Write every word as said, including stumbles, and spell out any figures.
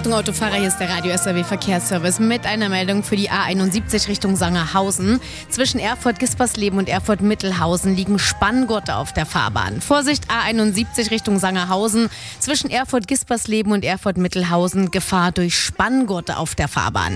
Achtung Autofahrer, hier ist der Radio S R W Verkehrsservice mit einer Meldung für die A einundsiebzig Richtung Sangerhausen. Zwischen Erfurt-Gispersleben und Erfurt-Mittelhausen liegen Spanngurte auf der Fahrbahn. Vorsicht, A einundsiebzig Richtung Sangerhausen. Zwischen Erfurt-Gispersleben und Erfurt-Mittelhausen Gefahr durch Spanngurte auf der Fahrbahn.